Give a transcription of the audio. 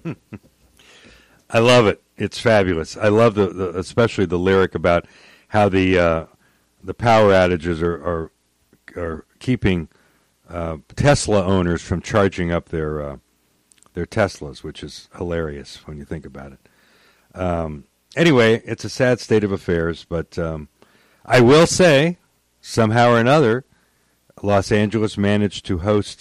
I love it. It's fabulous. I love especially the lyric about how the power outages are keeping Tesla owners from charging up their Teslas, which is hilarious when you think about it. Anyway, it's a sad state of affairs, but I will say, somehow or another, Los Angeles managed to host